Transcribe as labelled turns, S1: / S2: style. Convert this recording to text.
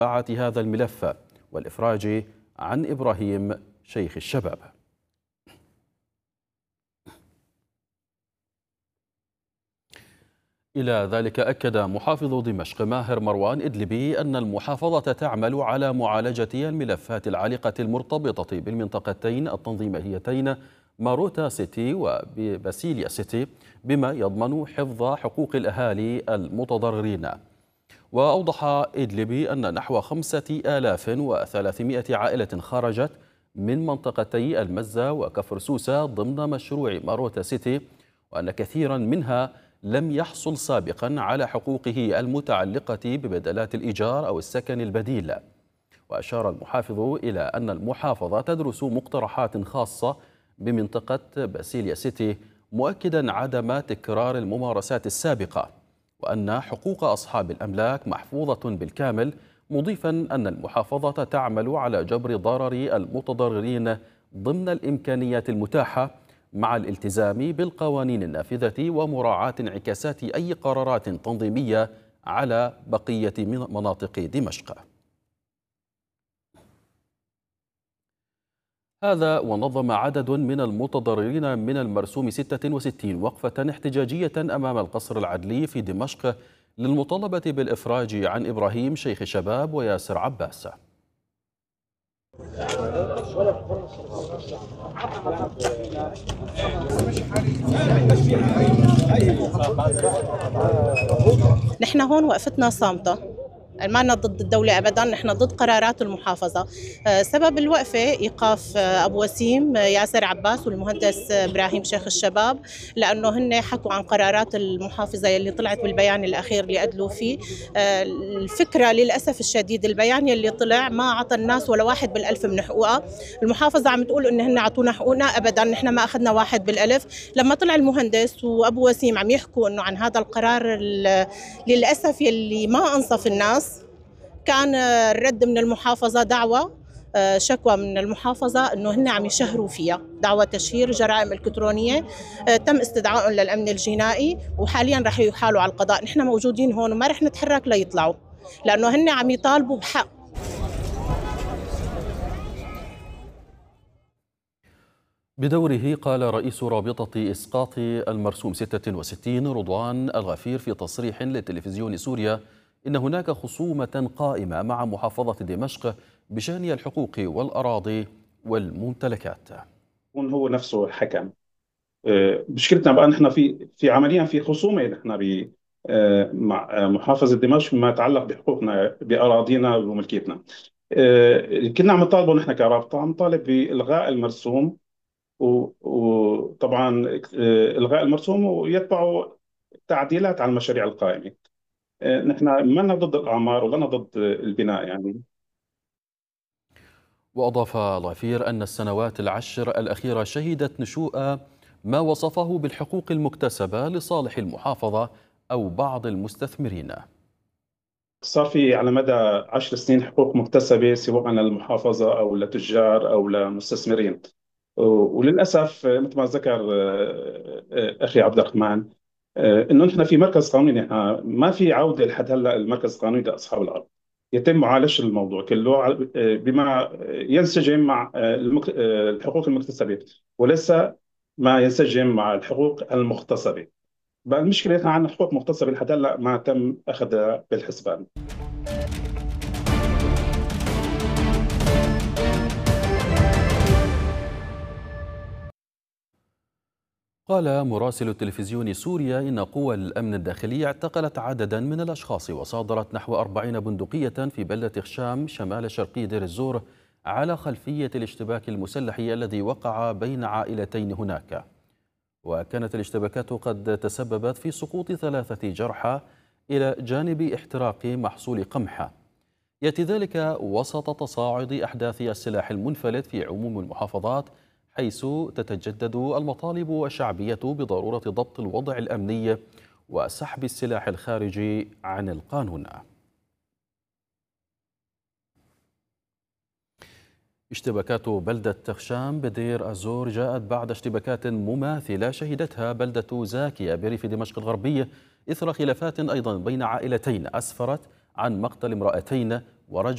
S1: هذا الملف والإفراج عن إبراهيم شيخ الشباب. إلى ذلك أكد محافظ دمشق ماهر مروان إدلبي أن المحافظة تعمل على معالجة الملفات العالقة المرتبطة بالمنطقتين التنظيميتين ماروتا سيتي وباسيليا سيتي بما يضمن حفظ حقوق الأهالي المتضررين. وأوضح إدلبي أن نحو 5300 عائلة خرجت من منطقتي المزة وكفر سوسة ضمن مشروع ماروتا سيتي، وأن كثيرا منها لم يحصل سابقا على حقوقه المتعلقة ببدلات الإيجار أو السكن البديل. وأشار المحافظ إلى أن المحافظة تدرس مقترحات خاصة بمنطقة باسيليا سيتي، مؤكدا عدم تكرار الممارسات السابقة، وأن حقوق أصحاب الأملاك محفوظة بالكامل، مضيفا أن المحافظة تعمل على جبر ضرر المتضررين ضمن الإمكانيات المتاحة مع الالتزام بالقوانين النافذة ومراعاة انعكاسات أي قرارات تنظيمية على بقية مناطق دمشق. هذا ونظم عدد من المتضررين من المرسوم 66 وقفة احتجاجية أمام القصر العدلي في دمشق للمطالبة بالإفراج عن إبراهيم شيخ الشباب وياسر عباس.
S2: نحن هون وقفتنا صامتة، ما ضد الدولة أبداً، نحن ضد قرارات المحافظة. سبب الوقفة إيقاف أبو وسيم ياسر عباس والمهندس إبراهيم شيخ الشباب، لأنه هن حكوا عن قرارات المحافظة اللي طلعت بالبيان الأخير اللي أدلوا فيه. الفكرة للأسف الشديد البيان اللي طلع ما عطى الناس ولا 1 بالألف من حقوقها. المحافظة عم تقول إن هن عطونا حقوقنا، أبداً نحن ما أخذنا 1 بالألف. لما طلع المهندس وأبو وسيم عم يحكوا إنه عن هذا القرار للأسف يلي ما أنصف الناس، كان الرد من المحافظة دعوة شكوى من المحافظة أنه هن عم يشهروا فيها، دعوة تشهير جرائم إلكترونية. تم استدعائهم للأمن الجنائي وحاليا رح يحالوا على القضاء. نحن موجودين هون وما رح نتحرك ليطلعوا، لأنه هن عم يطالبوا بحق.
S1: بدوره قال رئيس رابطة إسقاط المرسوم 66 رضوان الغفير في تصريح لتلفزيون سوريا إن هناك خصومة قائمة مع محافظة دمشق بشأن الحقوق والأراضي والممتلكات.
S3: هو نفسه حكم. مشكلتنا بقى نحن في عمليا في خصومة نحن مع محافظة دمشق ما يتعلق بحقوقنا بأراضينا وملكيتنا. كنا عم نطالبه نحن كرابطة، عم نطالب بإلغاء المرسوم، وطبعا إلغاء المرسوم ويتبعه تعديلات على المشاريع القائمة. نحن ما لنا ضد الأعمار ولا ضد البناء يعني.
S1: وأضاف الغفير أن السنوات العشر الأخيرة شهدت نشوء ما وصفه بالحقوق المكتسبة لصالح المحافظة أو بعض المستثمرين.
S3: صار في على مدى 10 سنين حقوق مكتسبة سواء للمحافظة أو لتجار أو لمستثمرين، وللأسف مثل ما ذكر أخي عبد الرحمن انه نحن في مركز قانوني، ما في عوده لحد هلا المركز القانوني لاصحاب الارض. يتم معالجه الموضوع كله بما ينسجم مع الحقوق المكتسبه، وليس ما ينسجم مع الحقوق المغتصبه. بقى المشكله نحن عندنا حقوق مغتصبه لحد هلا ما تم اخذها بالحسبان.
S1: قال مراسل تلفزيون سوريا إن قوى الأمن الداخلي اعتقلت عددا من الأشخاص وصادرت نحو 40 بندقية في بلدة خشام شمال شرقي دير الزور على خلفية الاشتباك المسلح الذي وقع بين عائلتين هناك. وكانت الاشتباكات قد تسببت في سقوط 3 جرحى إلى جانب احتراق محصول قمح. يأتي ذلك وسط تصاعد أحداث السلاح المنفلت في عموم المحافظات، حيث تتجدد المطالب الشعبية بضرورة ضبط الوضع الأمني وسحب السلاح الخارجي عن القانون. اشتباكات بلدة خشام بدير الزور جاءت بعد اشتباكات مماثلة شهدتها بلدة زاكية بريف دمشق الغربي إثر خلافات أيضا بين عائلتين أسفرت عن مقتل امرأتين ورجل